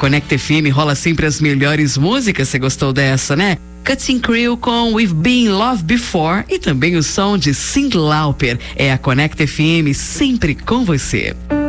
Conecta FM rola sempre as melhores músicas, você gostou dessa, né? Cutting Crew com We've Been in Love Before e também o som de Cyndi Lauper. É a Conecta FM sempre com você.